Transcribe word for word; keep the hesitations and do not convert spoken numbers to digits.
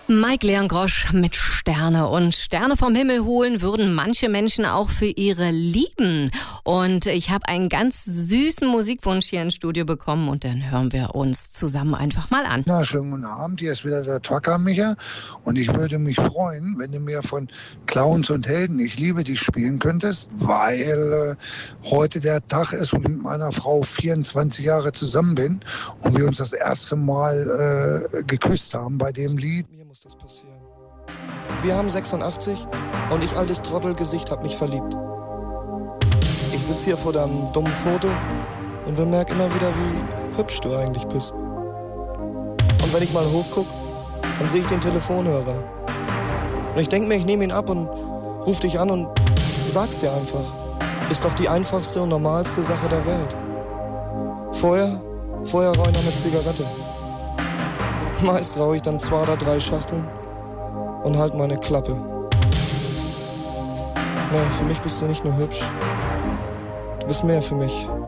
Mike Leon Grosch mit Sterne. Und Sterne vom Himmel holen würden manche Menschen auch für ihre Lieben. Und ich habe einen ganz süßen Musikwunsch hier ins Studio bekommen und den hören wir uns zusammen einfach mal an. Na, schönen guten Abend, hier ist wieder der Trucker Micha und ich würde mich freuen, wenn du mir von Clowns und Helden, ich liebe dich, spielen könntest, weil äh, heute der Tag ist, wo ich mit meiner Frau vierundzwanzig Jahre zusammen bin und wir uns das erste Mal äh, geküsst haben bei dem Lied. Mir muss das passieren. Wir haben sechsundachtzig und ich, altes Trottelgesicht, hab mich verliebt. Ich sitz hier vor deinem dummen Foto und bemerk immer wieder, wie hübsch du eigentlich bist. Und wenn ich mal hochguck, dann sehe ich den Telefonhörer. Und ich denk mir, ich nehme ihn ab und ruf dich an und sag's dir einfach. Ist doch die einfachste und normalste Sache der Welt. Vorher, vorher rauch ich noch eine Zigarette. Meist rauche ich dann zwei oder drei Schachteln und halt meine Klappe. Nee, für mich bist du nicht nur hübsch. Du bist mehr für mich.